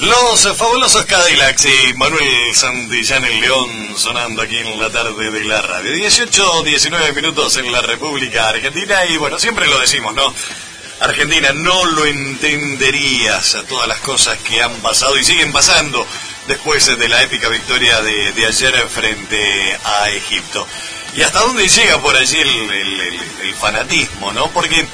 Los fabulosos Cadillacs y Manuel Santillán el León sonando aquí en la tarde de la radio. 19 minutos en la República Argentina y bueno, siempre lo decimos, ¿no? Argentina, no lo entenderías a todas las cosas que han pasado y siguen pasando después de la épica victoria de ayer frente a Egipto. Y hasta dónde llega por allí el fanatismo, ¿no? Porque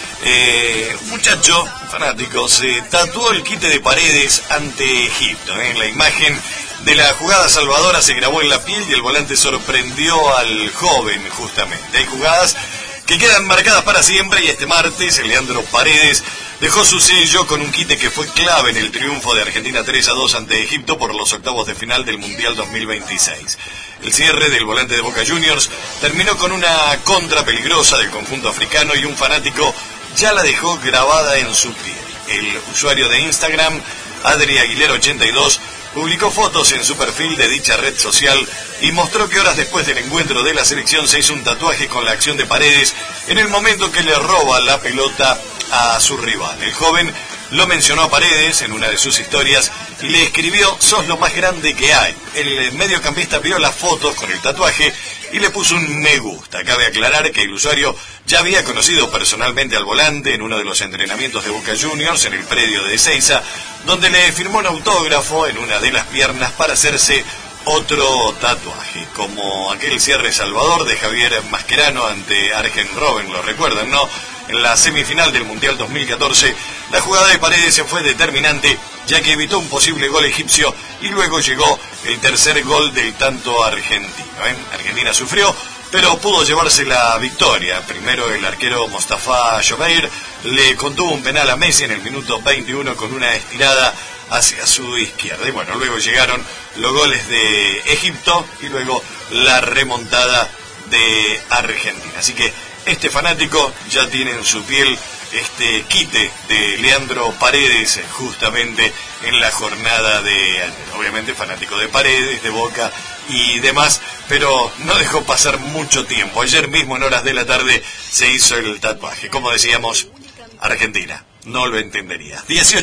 un muchacho fanático se tatuó el quite de Paredes ante Egipto. La imagen de la jugada salvadora se grabó en la piel y el volante sorprendió al joven, justamente. Hay jugadas que quedan marcadas para siempre y este martes Leandro Paredes dejó su sello con un quite que fue clave en el triunfo de Argentina 3-2 ante Egipto por los octavos de final del Mundial 2026. El cierre del volante de Boca Juniors terminó con una contra peligrosa del conjunto africano y un fanático ya la dejó grabada en su piel. El usuario de Instagram, Adri Aguilera 82, publicó fotos en su perfil de dicha red social y mostró que horas después del encuentro de la selección se hizo un tatuaje con la acción de Paredes en el momento que le roba la pelota a su rival. El joven lo mencionó a Paredes en una de sus historias y le escribió: "Sos lo más grande que hay". El mediocampista vio las fotos con el tatuaje y le puso un me gusta. Cabe aclarar que el usuario ya había conocido personalmente al volante en uno de los entrenamientos de Boca Juniors en el predio de Ezeiza, donde le firmó un autógrafo en una de las piernas para hacerse otro tatuaje, como aquel cierre salvador de Javier Mascherano ante Arjen Robben, lo recuerdan, ¿no? En la semifinal del Mundial 2014, la jugada de Paredes se fue determinante, ya que evitó un posible gol egipcio y luego llegó el tercer gol del tanto argentino. Argentina sufrió, pero pudo llevarse la victoria. Primero el arquero Mostafa Jobeir le contuvo un penal a Messi en el minuto 21 con una estirada hacia su izquierda. Y bueno, luego llegaron los goles de Egipto y luego la remontada de Argentina. Así que este fanático ya tiene en su piel este quite de Leandro Paredes justamente en la jornada de ayer. Obviamente fanático de Paredes, de Boca y demás, pero no dejó pasar mucho tiempo. Ayer mismo en horas de la tarde se hizo el tatuaje. Como decíamos, Argentina no lo entendería.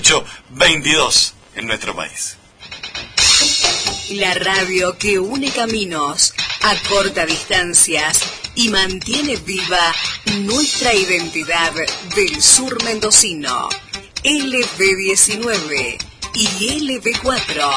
18-22 en nuestro país. La radio que une caminos, acorta distancias y mantiene viva nuestra identidad del sur mendocino. LB19 y LB4.